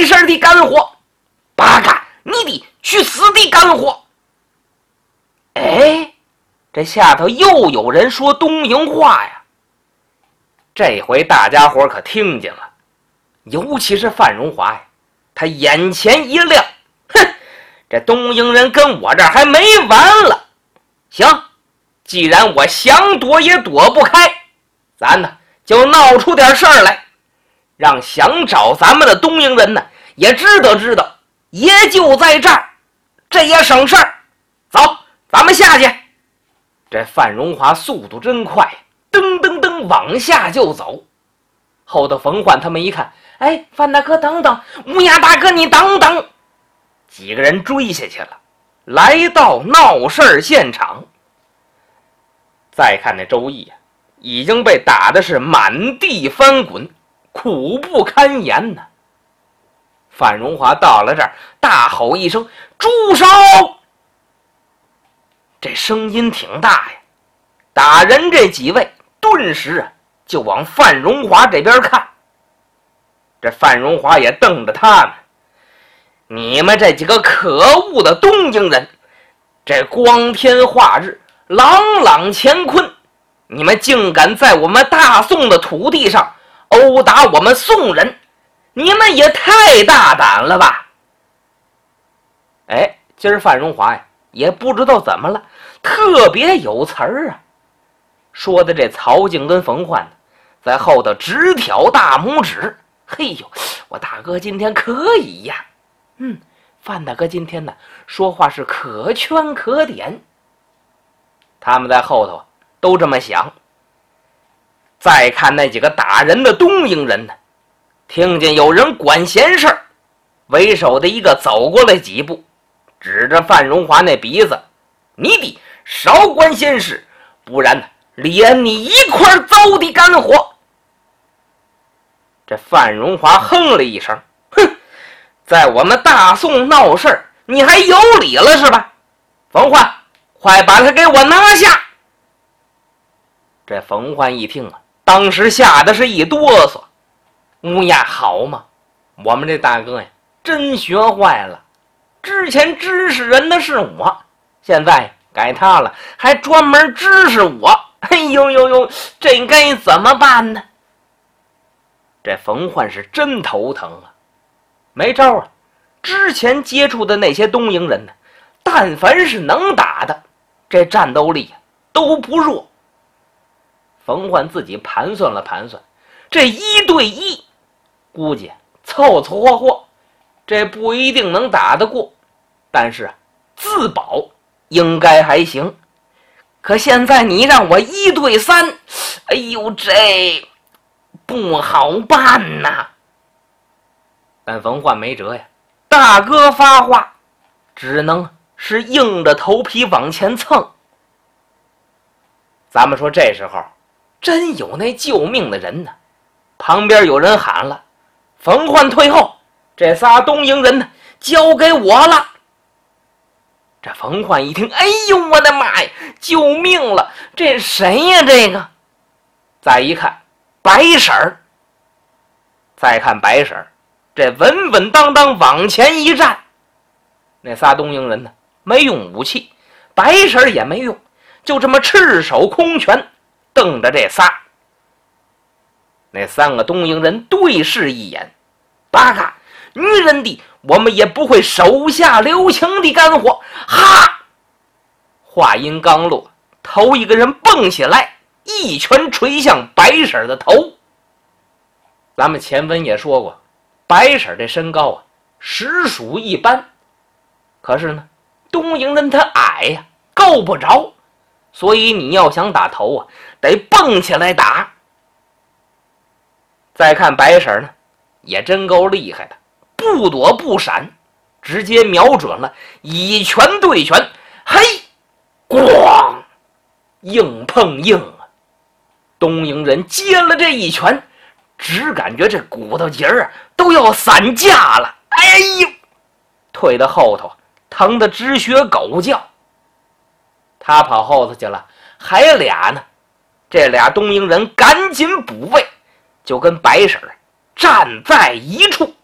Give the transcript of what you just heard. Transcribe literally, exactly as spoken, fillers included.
婶的干活，八嘎，你的去死的干活。哎，这下头又有人说东营话呀。这回大家伙可听见了，尤其是范荣华呀，他眼前一亮，哼，这东营人跟我这儿还没完了。行，既然我想躲也躲不开，咱呢就闹出点事儿来，让想找咱们的东营人呢也知道知道，也就在这儿，这也省事儿。走，咱们下去。这范荣华速度真快，噔噔噔往下就走。后头冯焕他们一看，哎，范大哥等等，乌鸦大哥你等等。几个人追下去了，来到闹事现场。再看那周易啊，已经被打的是满地翻滚，苦不堪言呢。范荣华到了这儿，大吼一声：“住手！”这声音挺大呀，打人这几位顿时啊就往范荣华这边看。这范荣华也瞪着他们：“你们这几个可恶的东营人，这光天化日，朗朗乾坤，你们竟敢在我们大宋的土地上殴打我们宋人，你们也太大胆了吧！”哎，今儿范荣华呀也不知道怎么了，特别有词儿啊。说的这曹静跟冯焕在后头直挑大拇指：“嘿呦，我大哥今天可以呀！嗯，范大哥今天呢说话是可圈可点。”他们在后头都这么想。再看那几个打人的东营人呢，听见有人管闲事儿，为首的一个走过来几步，指着范荣华那鼻子：“你得少管闲事，不然呢连你一块糟的干活。”这范荣华哼了一声：“哼，在我们大宋闹事儿，你还有理了是吧？冯焕，快把他给我拿下！”这冯焕一听啊，当时吓得是一哆嗦。乌鸦好嘛，我们这大哥呀真学坏了，之前指使人的是我，现在改他了，还专门指使我。哎呦呦呦，这该怎么办呢？这冯焕是真头疼啊，没招啊。之前接触的那些东营人呢，但凡是能打的，这战斗力都不弱。冯焕自己盘算了盘算，这一对一估计凑凑合合，这不一定能打得过，但是自保应该还行。可现在你让我一对三，哎呦，这不好办呐。但冯焕没辙呀，大哥发话，只能是硬着头皮往前蹭。咱们说这时候真有那救命的人呢，旁边有人喊了：“冯焕退后，这仨东营人呢交给我了。”这冯焕一听，哎呦我的妈呀，救命了，这谁呀这个？再一看白婶儿，再看白婶儿，这稳稳当当往前一站。那仨东营人呢没用武器，白婶儿也没用，就这么赤手空拳瞪着这仨。那三个东营人对视一眼：“八嘎，女人的我们也不会手下留情的干活。”哈！话音刚落，头一个人蹦起来，一拳捶向白婶的头。咱们前文也说过，白婶这身高啊实属一般，可是呢东营人他矮呀，够不着，所以你要想打头啊得蹦起来打。再看白婶呢也真够厉害的，不躲不闪，直接瞄准了，以拳对拳，嘿，咣，硬碰硬啊！东营人接了这一拳，只感觉这骨头节儿啊都要散架了，哎呦，退到后头疼得直学狗叫。他跑后头去了，还俩呢，这俩东营人赶紧补位，就跟白婶站在一处。